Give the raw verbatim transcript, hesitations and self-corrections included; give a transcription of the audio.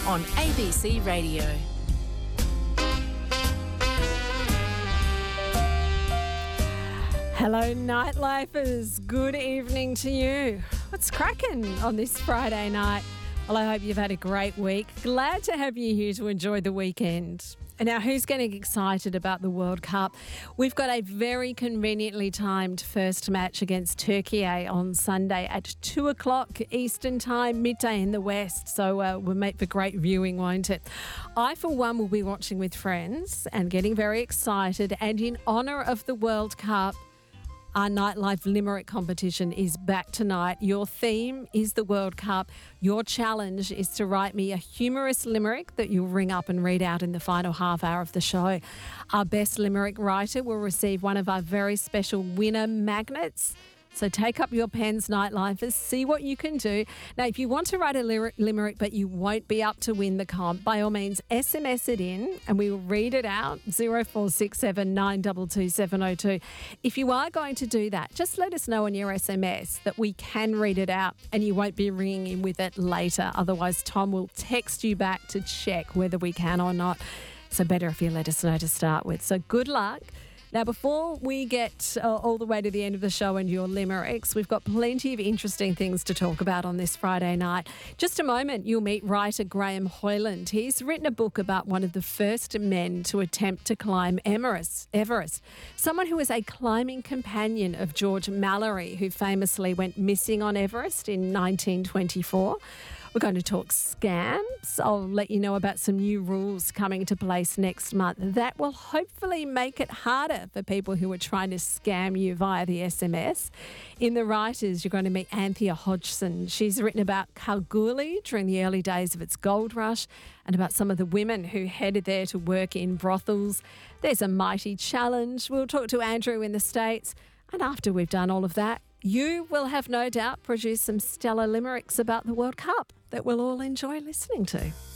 on A B C Radio. Hello, nightlifers. Good evening to you. What's cracking on this Friday night? Well, I hope you've had a great week. Glad to have you here to enjoy the weekend. And now, who's getting excited about the World Cup? We've got a very conveniently timed first match against Turkey on Sunday at two o'clock Eastern Time, midday in the West. So uh, we'll make for great viewing, won't it? I, for one, will be watching with friends and getting very excited. And in honour of the World Cup, our Nightlife Limerick competition is back tonight. Your theme is the World Cup. Your challenge is to write me a humorous limerick that you'll ring up and read out in the final half hour of the show. Our best limerick writer will receive one of our very special winner magnets. So take up your pens, Nightlifers, see what you can do. Now, if you want to write a lyric, limerick but you won't be up to win the comp, by all means, S M S it in and we will read it out, zero four six seven nine two two seven zero two. If you are going to do that, just let us know on your S M S that we can read it out and you won't be ringing in with it later. Otherwise, Tom will text you back to check whether we can or not. So better if you let us know to start with. So good luck. Now, before we get uh, all the way to the end of the show and your limericks, we've got plenty of interesting things to talk about on this Friday night. Just a moment, you'll meet writer Graham Hoyland. He's written a book about one of the first men to attempt to climb Everest, Everest, someone who was a climbing companion of George Mallory, who famously went missing on Everest in nineteen twenty-four. We're going to talk scams. I'll let you know about some new rules coming into place next month. That will hopefully make it harder for people who are trying to scam you via the S M S. In the writers, you're going to meet Anthea Hodgson. She's written about Kalgoorlie during the early days of its gold rush and about some of the women who headed there to work in brothels. There's a mighty challenge. We'll talk to Andrew in the States. And after we've done all of that, you will have no doubt produced some stellar limericks about the World Cup that we'll all enjoy listening to.